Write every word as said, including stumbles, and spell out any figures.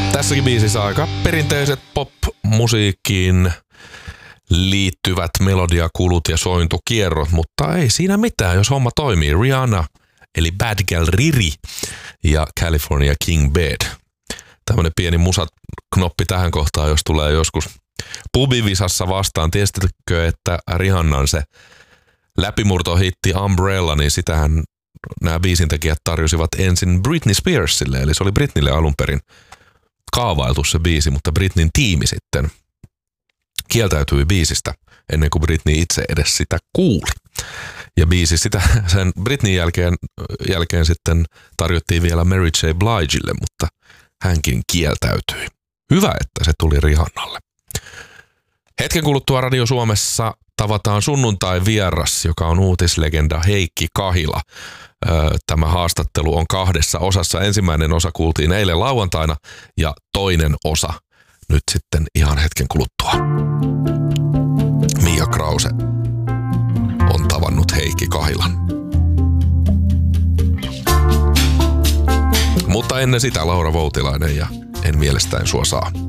Tässäkin biisissä aika perinteiset pop-musiikkiin liittyvät melodiakulut ja sointukierrot, mutta ei siinä mitään, jos homma toimii. Rihanna, eli Bad Gal Riri ja California King Bed. Tämmönen pieni musaknoppi tähän kohtaan, jos tulee joskus pubivisassa vastaan. Tiesitkö, että Rihannan se läpimurtohitti Umbrella, niin sitähän nämä biisintekijät tarjosivat ensin Britney Spearsille, eli se oli Britneylle alun perin kaavailtu se biisi, mutta Britneyn tiimi sitten kieltäytyi biisistä ennen kuin Britney itse edes sitä kuuli. Ja biisi sitä sen Britneyn jälkeen, jälkeen sitten tarjottiin vielä Mary J. Bligelle, mutta hänkin kieltäytyi. Hyvä, että se tuli Rihannalle. Hetken kuluttua Radio Suomessa tavataan sunnuntai vieras, joka on uutislegenda Heikki Kahila. Tämä haastattelu on kahdessa osassa. Ensimmäinen osa kuultiin eilen lauantaina ja toinen osa nyt sitten ihan hetken kuluttua. Mia Krause on tavannut Heikki Kahilan. Mutta ennen sitä Laura Voutilainen ja En mielestäin sua saa.